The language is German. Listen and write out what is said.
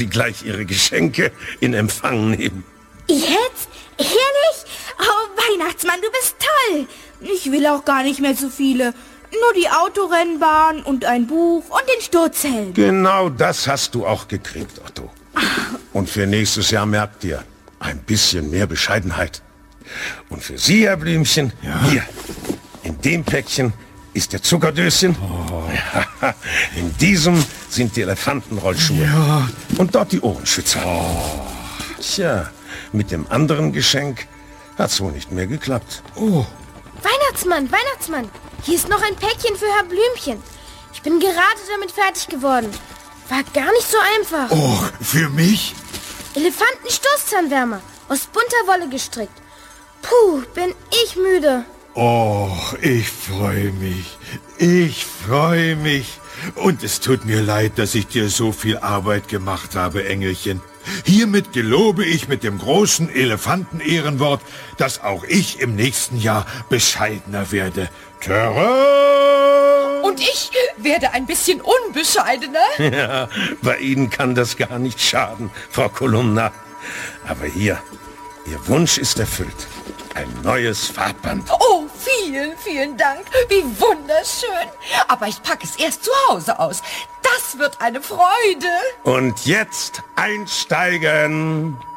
Sie gleich Ihre Geschenke in Empfang nehmen. Jetzt? Ehrlich? Oh, Weihnachtsmann, du bist toll. Ich will auch gar nicht mehr so viele. Nur die Autorennbahn und ein Buch und den Sturzhelm. Genau das hast du auch gekriegt, Otto. Und für nächstes Jahr merkt ihr, ein bisschen mehr Bescheidenheit. Und für Sie, Herr Blümchen, hier, in dem Päckchen ist der Zuckerdöschen. Ja, in diesem sind die Elefantenrollschuhe. Ja. Und dort die Ohrenschützer. Tja, mit dem anderen Geschenk hat's wohl nicht mehr geklappt. Oh. Weihnachtsmann, Weihnachtsmann, hier ist noch ein Päckchen für Herr Blümchen. Ich bin gerade damit fertig geworden. War gar nicht so einfach. Oh, für mich? Elefantenstoßzahnwärmer, aus bunter Wolle gestrickt. Puh, bin ich müde. Oh, ich freue mich. Ich freue mich. Und es tut mir leid, dass ich dir so viel Arbeit gemacht habe, Engelchen. Hiermit gelobe ich mit dem großen Elefanten-Ehrenwort, dass auch ich im nächsten Jahr bescheidener werde. Tada! Und ich werde ein bisschen unbescheidener. Ja, bei Ihnen kann das gar nicht schaden, Frau Kolumna. Aber hier, Ihr Wunsch ist erfüllt. Ein neues Farbband. Oh, vielen, vielen Dank. Wie wunderschön. Aber ich packe es erst zu Hause aus. Das wird eine Freude. Und jetzt einsteigen.